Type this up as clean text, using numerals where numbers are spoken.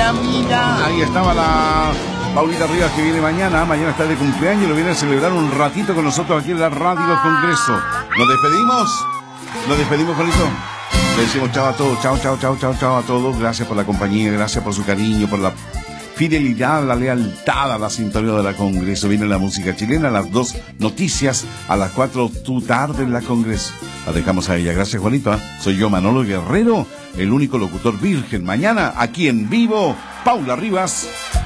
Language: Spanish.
mira. Ahí estaba la Paulita Rivas, que viene mañana. Mañana está de cumpleaños y lo viene a celebrar un ratito con nosotros aquí en la Radio Congreso. ¿Nos despedimos? ¿Nos despedimos, Juanito? Le decimos chao a todos, chao a todos. Gracias por la compañía, gracias por su cariño, por la fidelidad, la lealtad a la sintonía de la Congreso. Viene la música chilena, a las 2 noticias, a las 4 tu tarde en la Congreso. La dejamos a ella. Gracias, Juanito. Soy yo, Manolo Guerrero, el único locutor virgen. Mañana, aquí en vivo, Paula Rivas.